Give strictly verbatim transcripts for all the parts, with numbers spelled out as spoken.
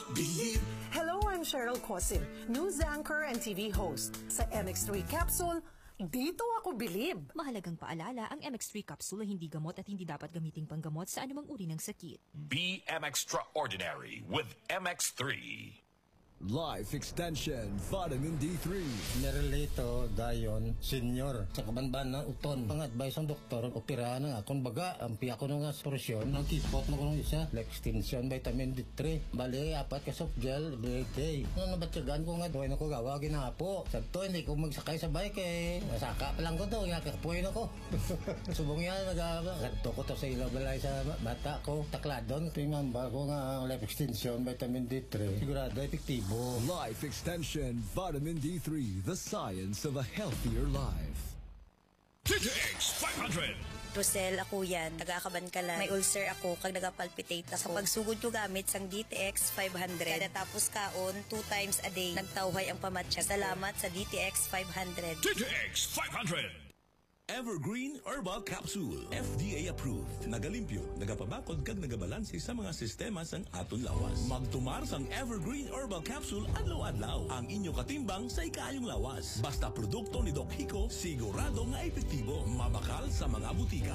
Believe. Hello, I'm Cheryl Cosim, news anchor and T V host. Sa M X three Capsule, dito ako bilib. Mahalagang paalala, ang M X three Capsule ay hindi gamot at hindi dapat gamiting panggamot sa anumang uri ng sakit. Be M Extraordinary with M X three. Life Extension Vitamin D three. Nerelito dayon senior sa kabanban na uton. Ang advice ng doktor, operahan na akong baga. Ang piya ko nga solusyon, ang kipot na ko nung isa. Life Extension Vitamin D three. Bali, apat ka soft gel every day. Nung nabatsagan ko nga, doon ako gawa, ginapo. Sagto, hindi ko magsakay sa bike eh. Masaka pa lang ko to, nakapuin ako. Subong yan, nag-aaba. Sagto ko to sa ilabalay sa bata ko. Takladon, tingamba ko nga Life Extension Vitamin D three. Sigurado, epektibo. Life Extension Vitamin D three, the science of a healthier life. D T X five hundred. Rosel, ako yan. Nagakaban ka lang. May ulcer ako kag nagapalpitate ako. Pag sugod ko gamit sang D T X five hundred. Kada tapos kaon, two times a day. Nagtawhay ang pamatya. Salamat sa D T X five hundred. D T X five hundred. Evergreen Herbal Capsule. F D A approved. Nagalimpyo, nagapabakod kag nagabalanse sa mga sistema sang aton lawas. Magtumar sang Evergreen Herbal Capsule adlaw-adlaw. Ang inyo katimbang sa ikayong lawas. Basta produkto ni Doc Hico, sigurado nga epektibo. Mabakal sa mga butika.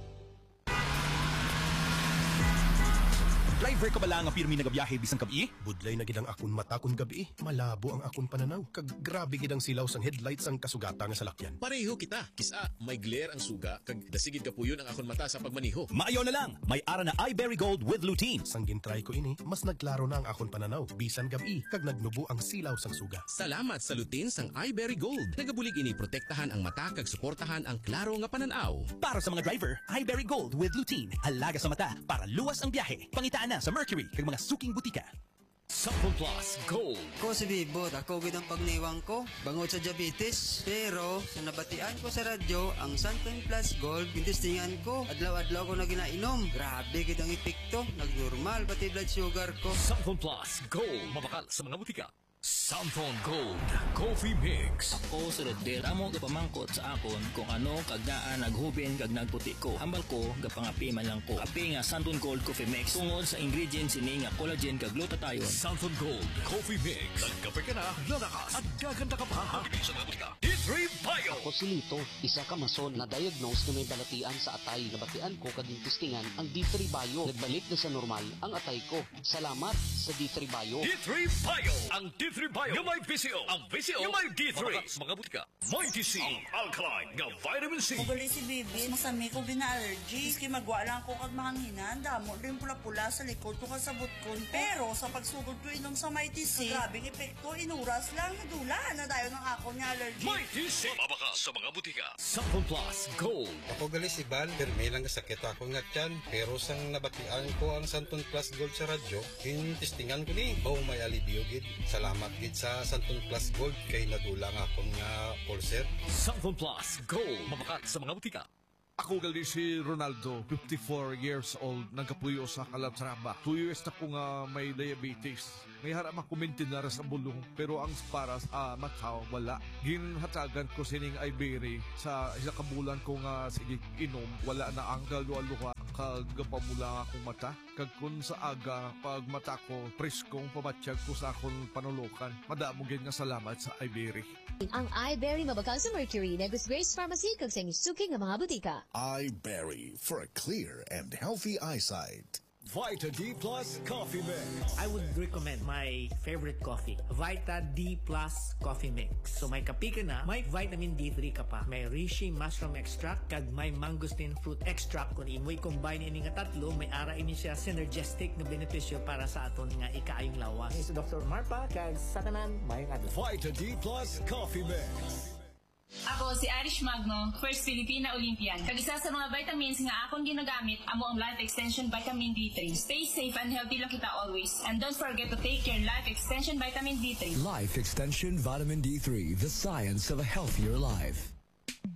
Driver ka ba lang ang pirmi nagabiyahe bisang gabi? Budlay na gidang akon mata kun gabi. Malabo ang akon pananaw. Kag grabe gidang silaw sang headlights ang kasugata nga salakyan. Pareho kita. Kisa, may glare ang suga. Kag dasigid ka puyon ang akon mata sa pagmaniho. Maayo na lang. May ara na iBerry Gold with lutein. Sang gintry ko ini, mas naglaro na ang akon pananaw. Bisan gabi, kag nagnubo ang silaw sang suga. Salamat sa lutein sang iBerry Gold. Nagabulig ini protektahan ang mata kag suportahan ang klaro nga pananaw. Para sa mga driver, iBerry Gold with lutein. Alaga sa mata para luwas ang biyahe. Pangitaan na sa Mercury kag mga suking butika. Sample Plus Gold. Ko si Bibot, ako gid ang pagniwang ko bangod sa diabetes. Pero sa nabatian ko sa radyo, ang Santon Plus Gold gintestingan ko. Adlaw-adlaw ko na ginainom. Grabe gid ang epekto. Nagnormal pati blood sugar ko. Sample Plus Gold. Mabakal sa mga butika. Samphone Gold Coffee Mix. Ako si Rodel, amo gapamangkot sa akon kung ano kagdaan naghubin kag nagputi ko. Hambal ko gapangapi man lang ko. Api nga Samphone Gold Coffee Mix tungod sa ingredients ini nga collagen kag glutathione. Samphone Gold Coffee Mix. Nagkape ka na, lalakas at gaganda ka pa. Hanggang sa mga butika. D three Bio. Ako si Lito, isa ka mason na diagnose na may balatian sa atay. Nabatian ko kaging testingan ang D three Bio. Nagbalik na sa normal ang atay ko. Salamat sa D three Bio. D three Bio. Ang D three Bio yung may V C O. Ang V C O yung may D three. Mga butika. May T C. Ang alkaline nga vitamin C. Magali si Bibi. Masami ko bina-allergy. Iski magwa lang ko kag mahanginan. Damo rin pula-pula sa likod ko kasabot ko. Pero sa pagsugod ko inom sa May T C, grabing epekto. Inuras lang. Nadula na tayo ng ako niya allergy. May T C. Mabaka sa mga butika. Sample Plus Gold. Ako gali si Bal. Permi lang sakit ako nga tiyan. Pero sang nabatian ko ang Santon Plus Gold sa radyo, hintistingan ko ni. Baw may alibyo gid. Salamat gid sa Santon Plus Gold kay nadulang akong nga ulcer. Santon Plus Gold. Mabakat sa mga butika. Ako gali si Ronaldo, fifty-four years old, nagkapuyo sa Calatrava. Two years na ko nga may diabetes. May harap makumintin na sa bulong, pero ang para sa uh, Macau, wala. Ginhatagan ko sining Ibery sa isa kabulan ko nga sige inom, wala na ang kaluwa-luwa. Kagapamula akong mata, kag kun sa aga, pag mata ko, preskong pamatsyag ko sa akong panulukan. Madamogin nga salamat sa Ibery. Ang iBerry mabakal sa Mercury, Negus Grace Pharmacy, kag sa suking ng mga butika. iBerry for a clear and healthy eyesight. Vita D Plus Coffee Mix. I would recommend my favorite coffee, Vita D Plus Coffee Mix. So may kape ka na, may vitamin D three ka pa, may reishi mushroom extract, kag may mangosteen fruit extract. Kung imoy combine ini nga tatlo, may ara ini siya synergistic na benepisyo para sa aton nga ikaayong lawas. This is Doctor Marpa, kag sa tanan, may nga. Vita D Plus Coffee Mix. Ako si Irish Magno, first Filipina Olympian. Kag isa sa mga vitamins nga akong ginagamit amo ang Life Extension Vitamin D three. Stay safe and healthy lang kita always. And don't forget to take your Life Extension Vitamin D three. Life Extension Vitamin D three, the science of a healthier life.